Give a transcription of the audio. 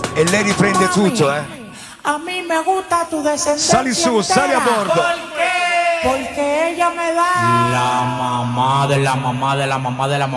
E lei riprende tutto, eh? A mí me gusta tu descendencia. Sali su, sali a bordo. Porque ella me da La mamá de la mamá de la mamá de la mamá.